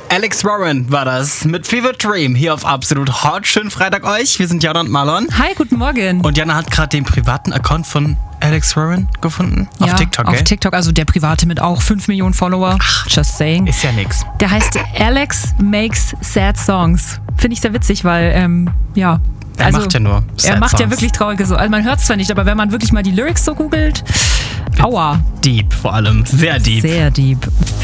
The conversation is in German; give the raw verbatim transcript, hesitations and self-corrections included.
Alex Warren war das mit Fever Dream hier auf Absolut Hot. Schönen Freitag euch. Wir sind Jana und Marlon. Hi, guten Morgen. Und Jana hat gerade den privaten Account von Alex Warren gefunden. Ja, auf TikTok, auf gell? TikTok, also der private mit auch fünf Millionen Follower. Ach, just saying. Ist ja nix. Der heißt Alex Makes Sad Songs. Finde ich sehr witzig, weil, ähm, ja. Er also, macht ja nur sad Er macht Songs. ja wirklich traurige Songs. Also man hört es zwar nicht, aber wenn man wirklich mal die Lyrics so googelt, aua. Deep vor allem. Sehr deep. Sehr deep.